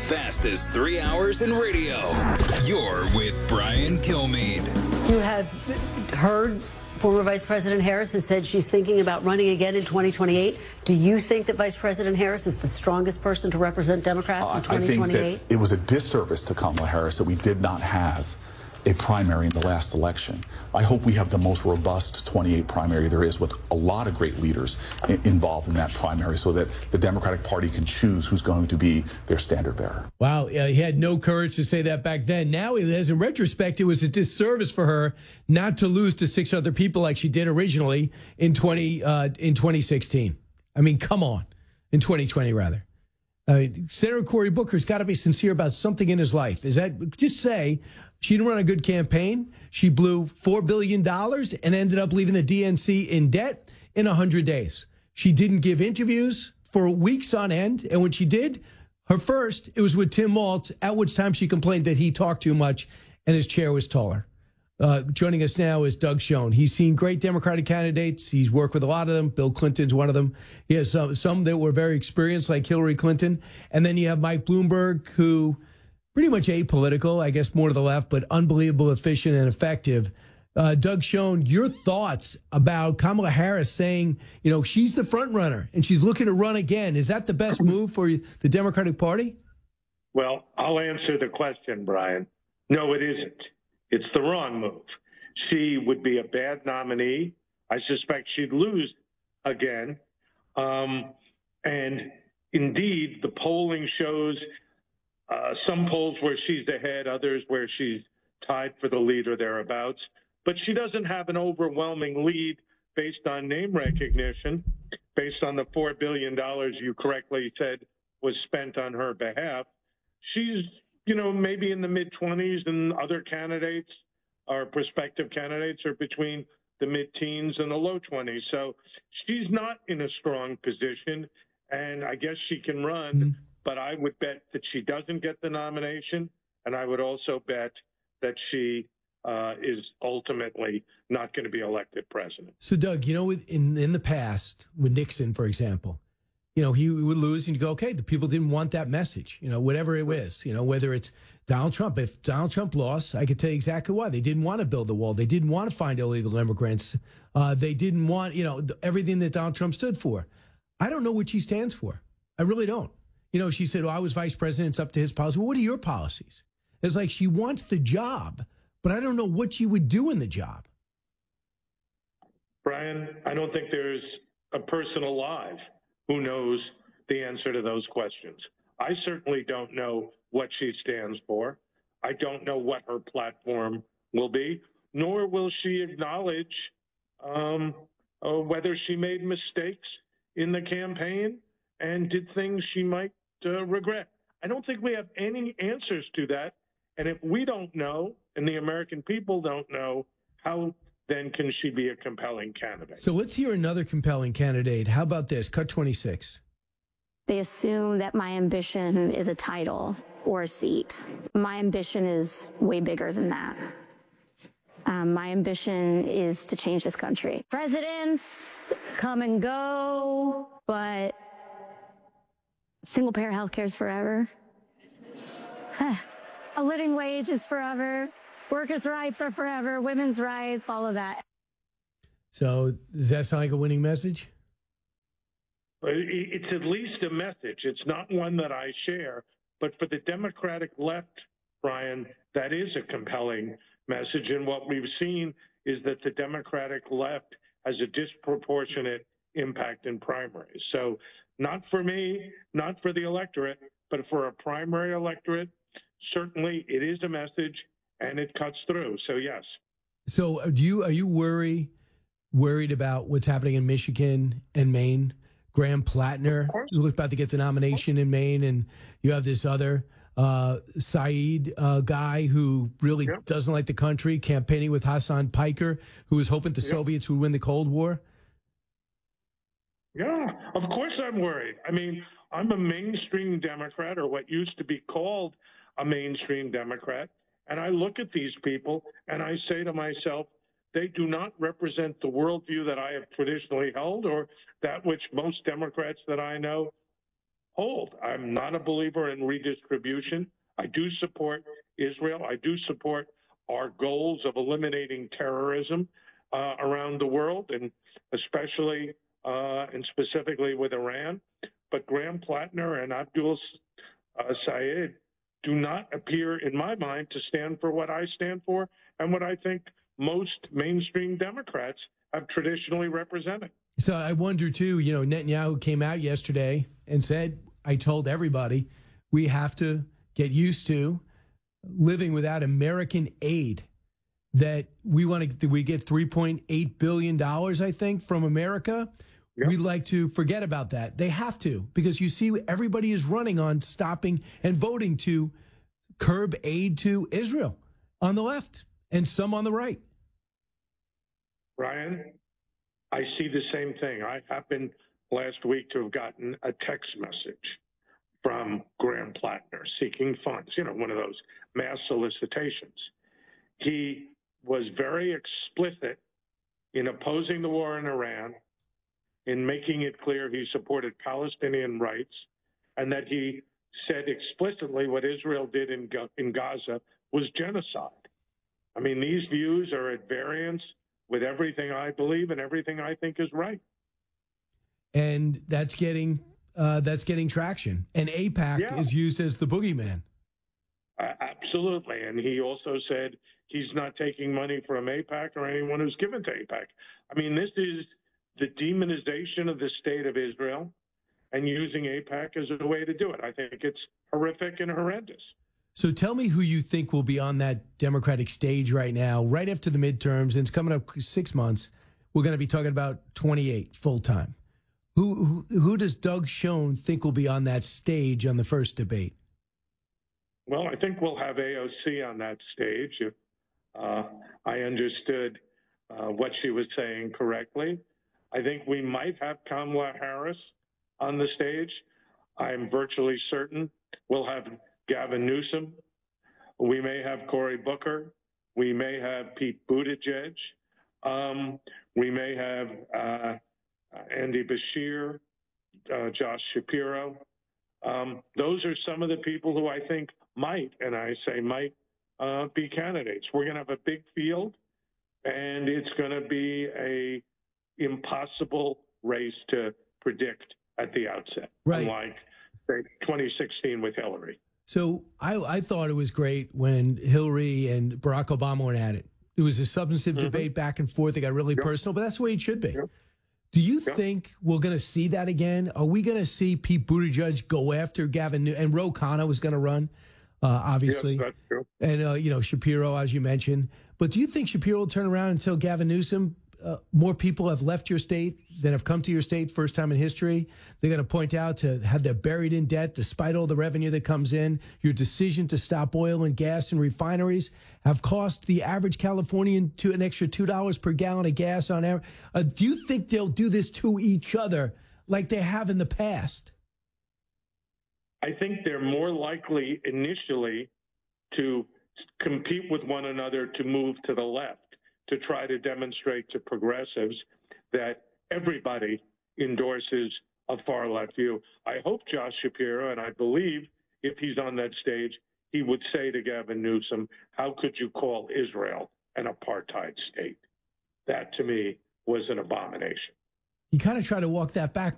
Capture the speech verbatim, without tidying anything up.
fastest three hours in radio. You're with Brian Kilmeade. You have heard former Vice President Harris has said she's thinking about running again in twenty twenty-eight. Do you think that Vice President Harris is the strongest person to represent Democrats in twenty twenty-eight? I think that it was a disservice to Kamala Harris that we did not have a primary in the last election. I hope we have the most robust twenty-eight primary there is, with a lot of great leaders involved in that primary, so that the Democratic Party can choose who's going to be their standard bearer. Wow, uh, he had no courage to say that back then. Now he has. In retrospect, it was a disservice for her not to lose to six other people like she did originally in twenty uh, in twenty sixteen. I mean, come on, in twenty twenty rather. Uh, Senator Cory Booker's got to be sincere about something in his life. Is that just say she didn't run a good campaign? She blew four billion dollars and ended up leaving the D N C in debt in one hundred days. She didn't give interviews for weeks on end. And when she did, her first, it was with Tim Walz, at which time she complained that he talked too much and his chair was taller. Uh, joining us now is Doug Schoen. He's seen great Democratic candidates. He's worked with a lot of them. Bill Clinton's one of them. He has some, some that were very experienced, like Hillary Clinton. And then you have Mike Bloomberg, who pretty much apolitical, I guess more to the left, but unbelievable, efficient, and effective. Uh, Doug Schoen, your thoughts about Kamala Harris saying, you know, she's the front runner and she's looking to run again. Is that the best move for the Democratic Party? Well, I'll answer the question, Brian. No, it isn't. It's the wrong move. She would be a bad nominee. I suspect she'd lose again. Um, and indeed, the polling shows uh, some polls where she's ahead, others where she's tied for the lead or thereabouts. But she doesn't have an overwhelming lead based on name recognition, based on the four billion dollars you correctly said was spent on her behalf. She's you know, maybe in the mid-twenties, and other candidates or prospective candidates are between the mid-teens and the low twenties. So she's not in a strong position, and I guess she can run, mm-hmm. but I would bet that she doesn't get the nomination, and I would also bet that she uh, is ultimately not going to be elected president. So, Doug, you know, in, in the past, with Nixon, for example, you know, he would lose and you go, okay, the people didn't want that message, you know, whatever it was, you know, whether it's Donald Trump. If Donald Trump lost, I could tell you exactly why. They didn't want to build the wall. They didn't want to find illegal immigrants. Uh, they didn't want, you know, everything that Donald Trump stood for. I don't know what she stands for. I really don't. You know, she said, well, I was vice president. It's up to his policy. Well, what are your policies? It's like she wants the job, but I don't know what she would do in the job. Brian, I don't think there's a person alive who knows the answer to those questions. I certainly don't know what she stands for. I don't know what her platform will be, nor will she acknowledge um, uh, whether she made mistakes in the campaign and did things she might uh, regret. I don't think we have any answers to that. And if we don't know, and the American people don't know, how then can she be a compelling candidate? So let's hear another compelling candidate. How about this? Cut twenty-six. They assume that my ambition is a title or a seat. My ambition is way bigger than that. Um, my ambition is to change this country. Presidents come and go, but single-payer health care is forever. A living wage is forever. Workers' rights are forever. Women's rights, all of that. So does that sound like a winning message? It's at least a message. It's not one that I share. But for the Democratic left, Brian, that is a compelling message. And what we've seen is that the Democratic left has a disproportionate impact in primaries. So not for me, not for the electorate, but for a primary electorate, certainly it is a message and it cuts through. So, yes. So do you are you worried worried about what's happening in Michigan and Maine? Graham Plattner, who's about to get the nomination in Maine, and you have this other uh, Saeed uh, guy who really yep. doesn't like the country, campaigning with Hassan Piker, who was hoping the yep. Soviets would win the Cold War. Yeah, of course I'm worried. I mean, I'm a mainstream Democrat, or what used to be called a mainstream Democrat, and I look at these people and I say to myself, they do not represent the worldview that I have traditionally held, or that which most Democrats that I know hold. I'm not a believer in redistribution. I do support Israel. I do support our goals of eliminating terrorism uh, around the world, and especially uh, and specifically with Iran. But Graham Plattner and Abdul uh, Sayed do not appear, in my mind, to stand for what I stand for and what I think most mainstream Democrats have traditionally represented. So I wonder, too, you know, Netanyahu came out yesterday and said, I told everybody we have to get used to living without American aid, that we want to, we get three point eight billion dollars, I think, from America. Yep. We'd like to forget about that. They have to, because you see everybody is running on stopping and voting to curb aid to Israel on the left and some on the right. Brian, I see the same thing. I happened last week to have gotten a text message from Graham Plattner seeking funds, you know, one of those mass solicitations. He was very explicit in opposing the war in Iran, in making it clear he supported Palestinian rights, and that he said explicitly what Israel did in, in Gaza was genocide. I mean, these views are at variance with everything I believe and everything I think is right. And that's getting uh, that's getting traction. And AIPAC yeah. is used as the boogeyman. Uh, absolutely. And he also said he's not taking money from AIPAC or anyone who's given to AIPAC. I mean, this is the demonization of the state of Israel and using AIPAC as a way to do it. I think it's horrific and horrendous. So tell me who you think will be on that Democratic stage right now, right after the midterms, and it's coming up six months. We're going to be talking about twenty-eight full time. Who, who who does Doug Schoen think will be on that stage on the first debate? Well, I think we'll have A O C on that stage. If uh, I understood uh, what she was saying correctly, I think we might have Kamala Harris on the stage. I'm virtually certain we'll have Gavin Newsom. We may have Cory Booker. We may have Pete Buttigieg. Um, we may have uh, Andy Beshear, uh, Josh Shapiro. Um, those are some of the people who I think might, and I say might, uh, be candidates. We're going to have a big field, and it's going to be a impossible race to predict at the outset, right. Unlike, say, twenty sixteen with Hillary. So I, I thought it was great when Hillary and Barack Obama went at it. It was a substantive mm-hmm. debate back and forth. It got really yep. personal, but that's the way it should be. Yep. Do you yep. think we're going to see that again? Are we going to see Pete Buttigieg go after Gavin Newsom? And Ro Khanna was going to run, uh, obviously. Yep, that's true. And, uh, you know, Shapiro, as you mentioned. But do you think Shapiro will turn around and tell Gavin Newsom, uh, more people have left your state than have come to your state, first time in history? They're going to point out to have they're buried in debt despite all the revenue that comes in. Your decision to stop oil and gas and refineries have cost the average Californian to an extra two dollars per gallon of gas on average. Uh, do you think they'll do this to each other like they have in the past? I think they're more likely initially to compete with one another to move to the left, to try to demonstrate to progressives that everybody endorses a far left view. I hope Josh Shapiro, and I believe if he's on that stage, he would say to Gavin Newsom, how could you call Israel an apartheid state? That, to me, was an abomination. You kind of try to walk that back.